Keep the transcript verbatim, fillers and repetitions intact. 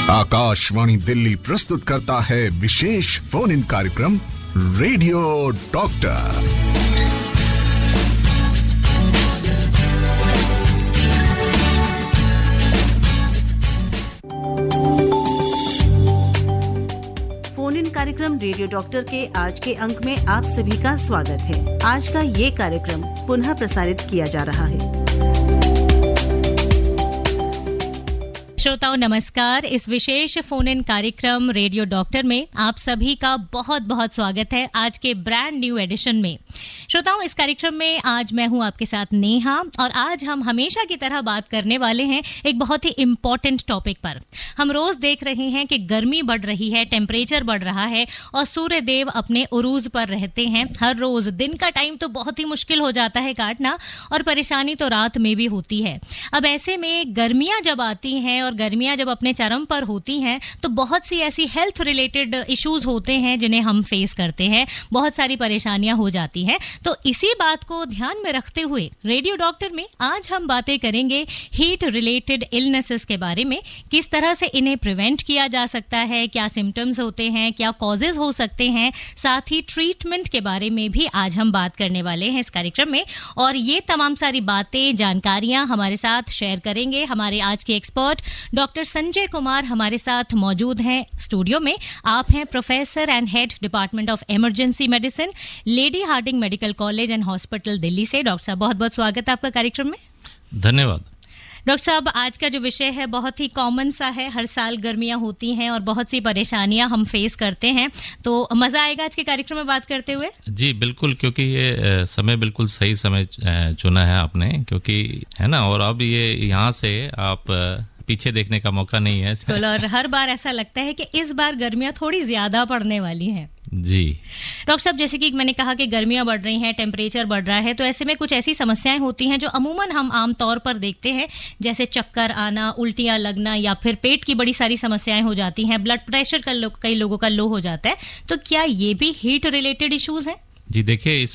आकाशवाणी दिल्ली प्रस्तुत करता है विशेष फोन इन कार्यक्रम रेडियो डॉक्टर। फोन इन कार्यक्रम रेडियो डॉक्टर के आज के अंक में आप सभी का स्वागत है। आज का ये कार्यक्रम पुनः प्रसारित किया जा रहा है। श्रोताओं नमस्कार। इस विशेष फोन इन कार्यक्रम रेडियो डॉक्टर में आप सभी का बहुत बहुत स्वागत है आज के ब्रांड न्यू एडिशन में। श्रोताओं इस कार्यक्रम में आज मैं हूं आपके साथ नेहा और आज हम हमेशा की तरह बात करने वाले हैं एक बहुत ही इम्पोर्टेंट टॉपिक पर। हम रोज देख रहे हैं कि गर्मी बढ़ रही है, टेम्परेचर बढ़ रहा है और सूर्य देव अपने उरूज पर रहते हैं। हर रोज दिन का टाइम तो बहुत ही मुश्किल हो जाता है काटना और परेशानी तो रात में भी होती है। अब ऐसे में गर्मियां जब आती हैं और गर्मियां जब अपने चरम पर होती हैं तो बहुत सी ऐसी हेल्थ रिलेटेड इश्यूज होते हैं जिन्हें हम फेस करते हैं, बहुत सारी परेशानियां हो जाती हैं। तो इसी बात को ध्यान में रखते हुए रेडियो डॉक्टर में आज हम बातें करेंगे हीट रिलेटेड इलनेसेस के बारे में, किस तरह से इन्हें प्रिवेंट किया जा सकता है, क्या सिम्टम्स होते हैं, क्या कॉजेज हो सकते हैं, साथ ही ट्रीटमेंट के बारे में भी आज हम बात करने वाले हैं इस कार्यक्रम में। और ये तमाम सारी बातें, जानकारियां हमारे साथ शेयर करेंगे हमारे आज के एक्सपर्ट डॉक्टर संजय कुमार हमारे साथ मौजूद हैं स्टूडियो में। आप हैं professor and head department of emergency medicine, lady Hardinge medical college and hospital Delhi से। डॉक्टर साहब बहुत बहुत स्वागत है आपका कार्यक्रम में। धन्यवाद। डॉक्टर साहब आज का जो विषय है बहुत ही कॉमन सा है। हर साल गर्मियां होती हैं और बहुत सी परेशानियां हम फेस करते हैं, तो मजा आएगा आज के कार्यक्रम में बात करते हुए। जी बिल्कुल, क्योंकि ये समय बिल्कुल सही समय चुना है आपने, क्योंकि है ना, और अब ये यहाँ से आप पीछे देखने का मौका नहीं है। और हर बार ऐसा लगता है कि इस बार गर्मियां थोड़ी ज्यादा पड़ने वाली हैं। जी डॉक्टर साहब, जैसे कि मैंने कहा कि गर्मियां बढ़ रही हैं, टेम्परेचर बढ़ रहा है, तो ऐसे में कुछ ऐसी समस्याएं होती हैं जो अमूमन हम आम तौर पर देखते हैं, जैसे चक्कर आना, उल्टियां लगना या फिर पेट की बड़ी सारी समस्याएं हो जाती हैं, ब्लड प्रेशर का लो, कई लोगों का लो हो जाता है। तो क्या ये भी हीट रिलेटेड इश्यूज हैं? जी देखिए, इस